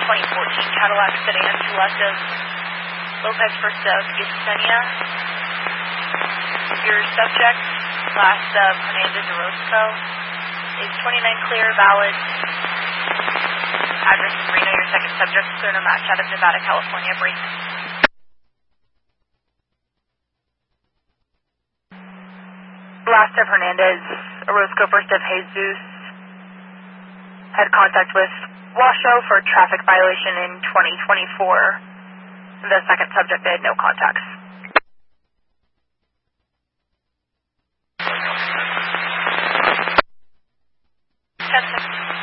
2014 Cadillac sedan to left of Lopez first of Yesenia. Your subject, last of Hernandez Orozco, is 29 clear, valid. Address is Reno. Your second subject, Cerno Match out of Nevada, California. Break. Last of Hernandez Orozco, first of Jesus, had contact with Washoe for traffic violation in 2024. The second subject, they had no contacts. Testing.